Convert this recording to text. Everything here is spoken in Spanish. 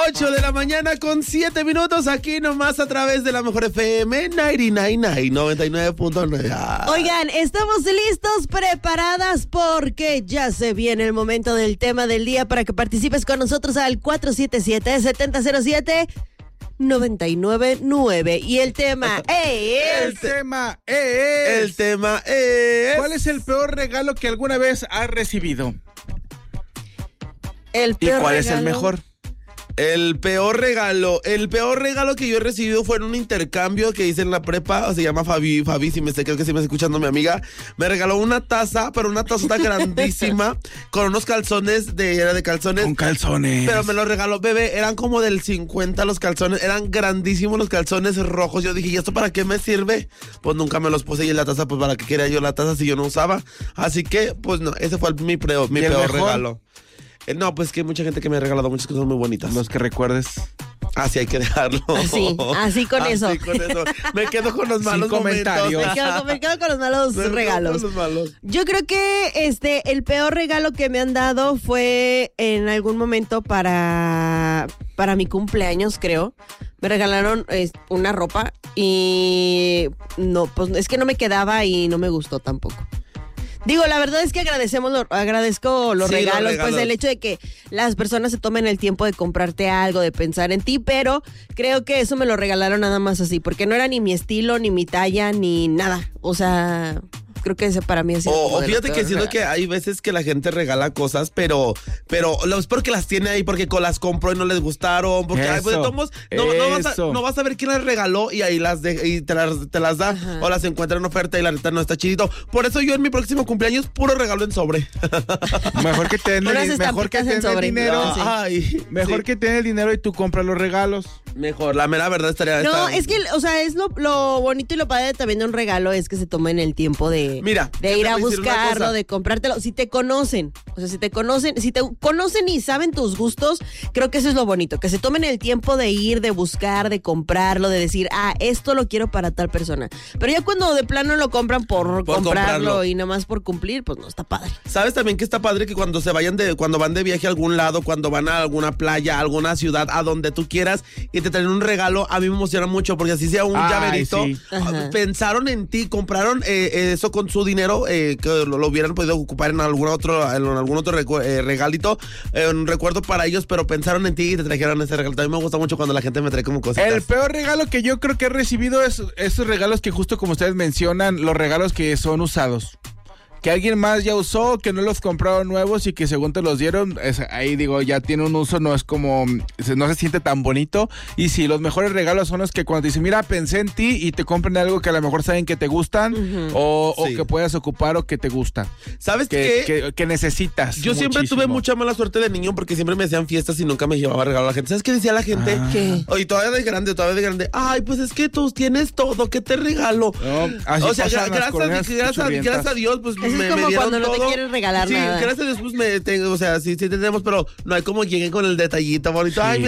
8 de la mañana con 7 minutos, aquí nomás a través de la Mejor FM 99.9. Oigan, estamos listos, preparadas, porque ya se viene el momento del tema del día para que participes con nosotros al 477-7007-999. Y el tema es... El tema es... ¿Cuál es el peor regalo que alguna vez has recibido? El peor ¿Y cuál regalo? es el mejor? El peor regalo que yo he recibido fue en un intercambio que hice en la prepa. Se llama Fabi, creo que sí me está escuchando mi amiga. Me regaló una taza, pero una tazota grandísima, con unos calzones, era de calzones. Con calzones. Pero me lo regaló, bebé, eran como del 50 los calzones, eran grandísimos los calzones rojos. Yo dije, ¿y esto para qué me sirve? Pues nunca me los puse, y en la taza, pues para qué quería yo la taza si yo no usaba. Así que, pues no, ese fue mi peor regalo. No, pues que hay mucha gente que me ha regalado muchas cosas muy bonitas. Los que recuerdes. Así hay que dejarlo. Así con eso. Me quedo con los malos comentarios. Me quedo con los malos regalos. Yo creo que el peor regalo que me han dado fue en algún momento para mi cumpleaños, creo. Me regalaron una ropa y no, pues es que no me quedaba y no me gustó tampoco. Digo, la verdad es que agradezco los regalos, pues el hecho de que las personas se tomen el tiempo de comprarte algo, de pensar en ti, pero creo que eso me lo regalaron nada más así, porque no era ni mi estilo, ni mi talla, ni nada. O sea, creo que ese para mí es... O fíjate que siento que hay veces que la gente regala cosas, pero es porque las tiene ahí, porque las compró y no les gustaron, porque pues, de todos modos, no vas a ver quién las regaló y ahí te las da. Ajá. O las encuentra en oferta y la neta no está chidito. Por eso yo en mi próximo cumpleaños puro regalo en sobre. Mejor que te den el dinero. Sí. Mejor que te den el dinero y tú compras los regalos. Mejor, la mera verdad estaría... Es que, o sea, es lo bonito y lo padre también de un regalo es que se tomen el tiempo de ir a buscarlo, de comprártelo. Si te conocen y saben tus gustos, creo que eso es lo bonito, que se tomen el tiempo de ir, de buscar, de comprarlo, de decir, esto lo quiero para tal persona. Pero ya cuando de plano lo compran por comprarlo y nomás por cumplir, pues no está padre. ¿Sabes también que está padre que cuando cuando van de viaje a algún lado, cuando van a alguna playa, a alguna ciudad, a donde tú quieras, y te traen un regalo, a mí me emociona mucho, porque así sea un llaverito, sí. Pensaron en ti, compraron eso con su dinero, que lo hubieran podido ocupar en algún otro regalito, un recuerdo para ellos, pero pensaron en ti y te trajeron ese regalo. A mí me gusta mucho cuando la gente me trae como cositas. El peor regalo que yo creo que he recibido es esos regalos que justo como ustedes mencionan, los regalos que son usados. Que alguien más ya usó, que no los compraron nuevos y que según te los dieron, ahí digo, ya tiene un uso, no es como, no se siente tan bonito. Y sí, los mejores regalos son los que cuando te dicen, mira, pensé en ti y te compran algo que a lo mejor saben que te gustan, o que puedas ocupar o que te gusta. ¿Sabes qué? Que necesitas. Yo siempre tuve mucha mala suerte de niño porque siempre me hacían fiestas y nunca me llevaba regalo a la gente. ¿Sabes qué decía la gente? ¿Qué? Y todavía de grande, ay, pues es que tú tienes todo, ¿qué te regalo? No, así o sea, gracias a Dios, pues es como cuando no todo. te quieren regalar nada. Sí, gracias a Dios, pues sí tenemos, pero no hay como lleguen con el detallito bonito. Sí. Ay,